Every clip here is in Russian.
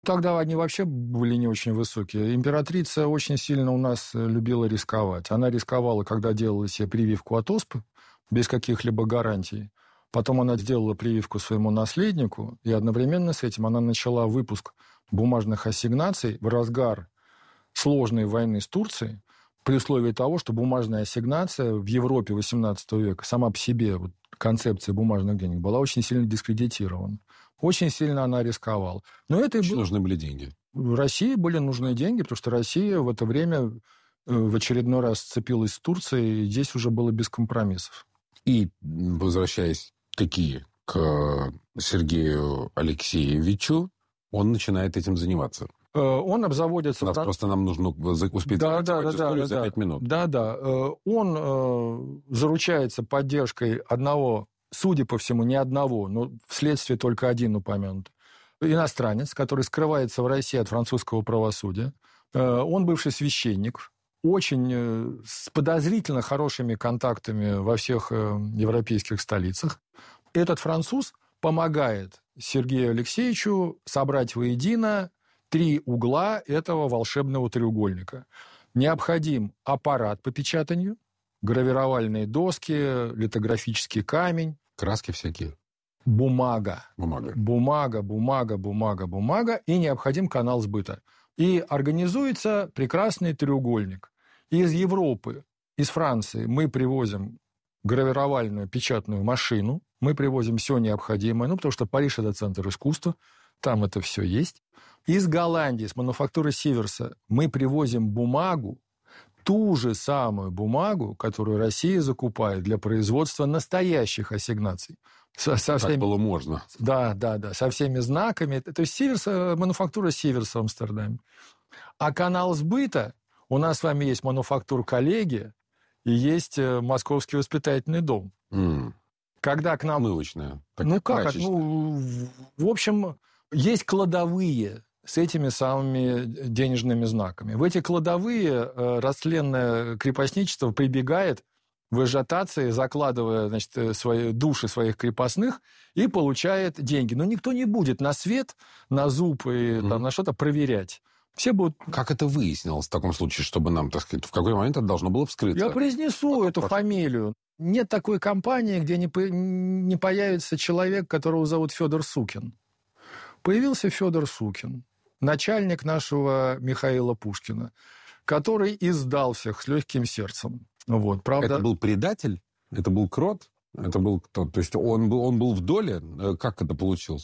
Тогда они вообще были не очень высокие. Императрица очень сильно у нас любила рисковать. Она рисковала, когда делала себе прививку от оспы, без каких-либо гарантий. Потом она сделала прививку своему наследнику, и одновременно с этим она начала выпуск бумажных ассигнаций в разгар сложной войны с Турцией, при условии того, что бумажная ассигнация в Европе XVIII века сама по себе, вот, концепция бумажных денег, была очень сильно дискредитирована. Очень сильно она рисковала. Но это Очень нужны были деньги. В России были нужны деньги, потому что Россия в это время в очередной раз сцепилась с Турцией, и здесь уже было без компромиссов. И, возвращаясь к Сергею Алексеевичу, он начинает этим заниматься. Он обзаводится... Просто нам нужно успеть историю за 5 минут. Да. Он заручается поддержкой одного, судя по всему, не одного, но вследствие только один упомянут, иностранец, который скрывается в России от французского правосудия. Он бывший священник, очень с подозрительно хорошими контактами во всех европейских столицах. Этот француз помогает Сергею Алексеевичу собрать воедино 3 угла этого волшебного треугольника. Необходим аппарат по печатанию, гравировальные доски, литографический камень. Краски всякие. Бумага. Бумага. И необходим канал сбыта. И организуется прекрасный треугольник. Из Европы, из Франции мы привозим гравировальную печатную машину, мы привозим все необходимое, потому что Париж – это центр искусства, там это все есть. Из Голландии, с мануфактуры Сиверса, мы привозим бумагу, ту же самую бумагу, которую Россия закупает для производства настоящих ассигнаций. Так было можно. Да, со всеми знаками. То есть мануфактура Сиверса в Амстердаме. А канал сбыта, у нас с вами есть мануфактура Коллегия и есть Московский воспитательный дом. Когда к нам... Мылочная. В общем, есть кладовые с этими самыми денежными знаками. В эти кладовые растленное крепостничество прибегает в ажиотации, закладывая, свои души своих крепостных, и получает деньги. Но никто не будет на свет, на зуб и на что-то проверять. Все будут... Как это выяснилось в таком случае, чтобы нам, так сказать, в какой момент это должно было вскрыться? Я произнесу эту фамилию. Нет такой компании, где не появится человек, которого зовут Федор Сукин. Появился Федор Сукин, начальник нашего Михаила Пушкина, который издал всех с легким сердцем. Вот, правда... Это был предатель? Это был крот? Это был кто? То есть он был в доле? Как это получилось?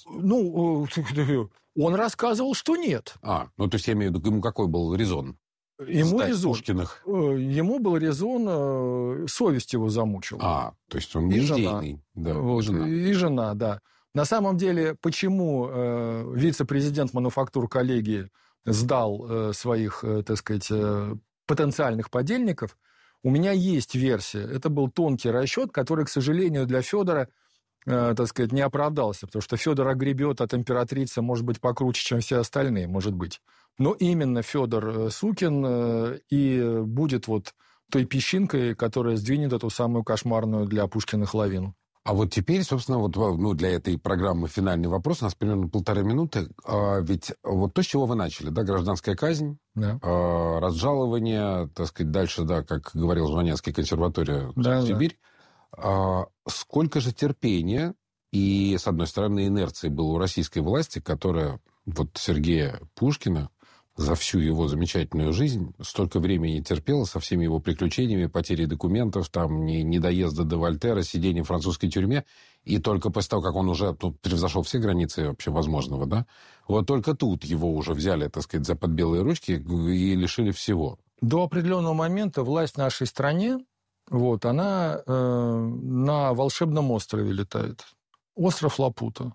Он рассказывал, что нет. То есть я имею в виду, ему какой был резон? Ему резон. Пушкиных. Ему был резон, совесть его замучила. То есть он бездейный. И жена, да. На самом деле, почему вице-президент мануфактур Коллегии сдал своих, потенциальных подельников, у меня есть версия. Это был тонкий расчет, который, к сожалению, для Федора, не оправдался, потому что Федор огребет от императрицы, может быть, покруче, чем все остальные, может быть. Но именно Федор Сукин и будет той песчинкой, которая сдвинет эту самую кошмарную для Пушкиных лавину. А вот теперь, собственно, для этой программы финальный вопрос, у нас примерно 1,5 минуты. Ведь то, с чего вы начали, гражданская казнь, разжалование, дальше, как говорил Жванецкий, консерватория в Сибирь. Сколько же терпения и, с одной стороны, инерции было у российской власти, которая Сергея Пушкина за всю его замечательную жизнь столько времени терпела со всеми его приключениями, потерей документов, недоезда до Вольтера, сидения в французской тюрьме, и только после того, как он уже превзошел все границы вообще возможного, только тут его уже взяли, за под белые ручки и лишили всего. До определенного момента власть в нашей стране, она на волшебном острове летает. Остров Лапута.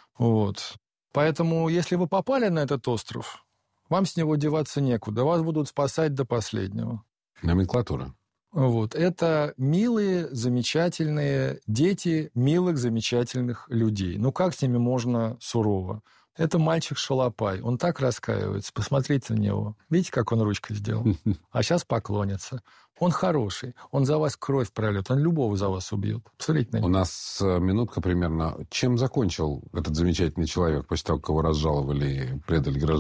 Поэтому, если вы попали на этот остров, вам с него деваться некуда. Вас будут спасать до последнего. Номенклатура. Это милые, замечательные дети милых, замечательных людей. Как с ними можно сурово? Это мальчик-шалопай. Он так раскаивается. Посмотрите на него. Видите, как он ручкой сделал? А сейчас поклонится. Он хороший. Он за вас кровь прольет. Он любого за вас убьет. Посмотрите на него. У нас минутка примерно. Чем закончил этот замечательный человек после того, как его разжаловали и предали гражданскому